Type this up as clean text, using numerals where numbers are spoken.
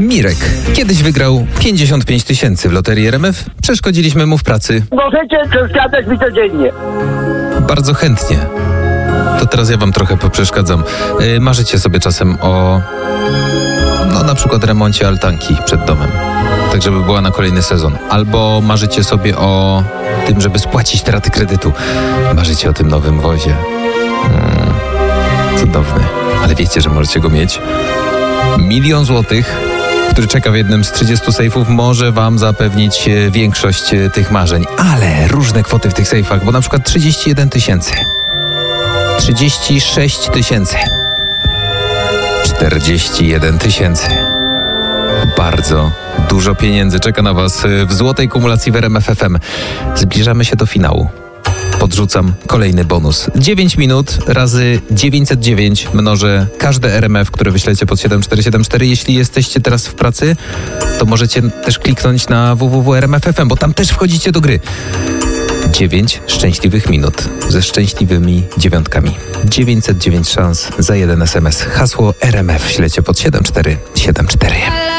Mirek. Kiedyś wygrał 55 000 w loterii RMF. Przeszkodziliśmy mu w pracy. Możecie przeszkadzać mi codziennie. Bardzo chętnie. To teraz ja wam trochę poprzeszkadzam. Marzycie sobie czasem o... na przykład remoncie altanki przed domem. Tak, żeby była na kolejny sezon. Albo marzycie sobie o tym, żeby spłacić te raty kredytu. Marzycie o tym nowym wozie. Cudowny. Ale wiecie, że możecie go mieć? 1 000 000 złotych, który czeka w jednym z 30 sejfów, może wam zapewnić większość tych marzeń. Ale różne kwoty w tych sejfach, bo na przykład 31 000, 36 000, 41 000. Bardzo dużo pieniędzy czeka na was w złotej kumulacji w RMF FM. Zbliżamy się do finału. Podrzucam kolejny bonus. 9 minut razy 909 mnożę każde RMF, które wyślecie pod 7474. Jeśli jesteście teraz w pracy, to możecie też kliknąć na www.rmf.fm, bo tam też wchodzicie do gry. 9 szczęśliwych minut ze szczęśliwymi dziewiątkami. 909 szans za jeden SMS. Hasło RMF ślecie pod 7474.